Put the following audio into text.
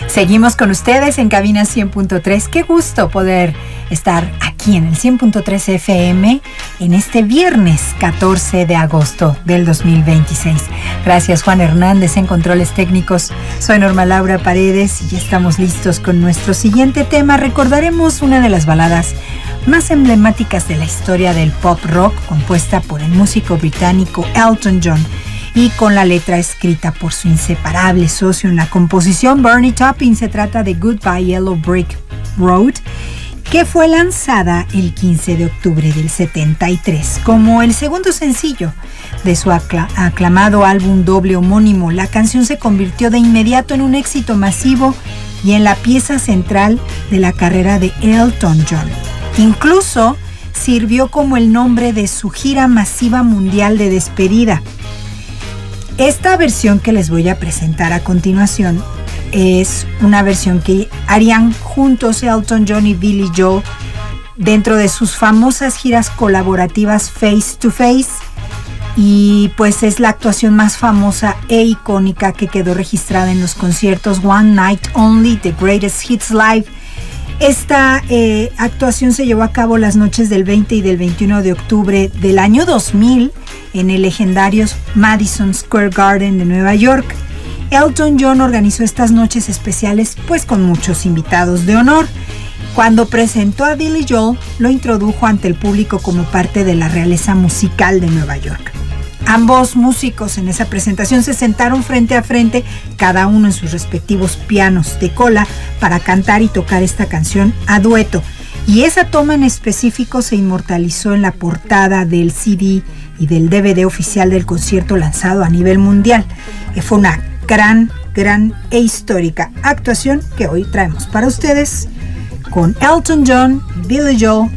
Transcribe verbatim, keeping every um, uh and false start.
Seguimos con ustedes en Cabina cien punto tres. Qué gusto poder estar aquí en el cien punto tres F M en este viernes catorce de agosto del dos mil veintiséis. Gracias, Juan Hernández en controles técnicos. Soy Norma Laura Paredes y ya estamos listos con nuestro siguiente tema. Recordaremos una de las baladas más emblemáticas de la historia del pop rock, compuesta por el músico británico Elton John y con la letra escrita por su inseparable socio en la composición, Bernie Taupin. Se trata de Goodbye Yellow Brick Road, que fue lanzada el quince de octubre del setenta y tres como el segundo sencillo de su acla- aclamado álbum doble homónimo. La canción se convirtió de inmediato en un éxito masivo y en la pieza central de la carrera de Elton John. Incluso sirvió como el nombre de su gira masiva mundial de despedida. Esta versión que les voy a presentar a continuación es una versión que harían juntos Elton John y Billy Joel dentro de sus famosas giras colaborativas Face to Face, y pues es la actuación más famosa e icónica que quedó registrada en los conciertos One Night Only, The Greatest Hits Live. Esta eh, actuación se llevó a cabo las noches del veinte y del veintiuno de octubre del año dos mil en el legendario Madison Square Garden de Nueva York. Elton John organizó estas noches especiales pues con muchos invitados de honor. Cuando presentó a Billy Joel, lo introdujo ante el público como parte de la realeza musical de Nueva York. Ambos músicos en esa presentación se sentaron frente a frente, cada uno en sus respectivos pianos de cola, para cantar y tocar esta canción a dueto. Y esa toma en específico se inmortalizó en la portada del C D y del D V D oficial del concierto lanzado a nivel mundial. Fue una gran, gran e histórica actuación que hoy traemos para ustedes con Elton John, Billy Joel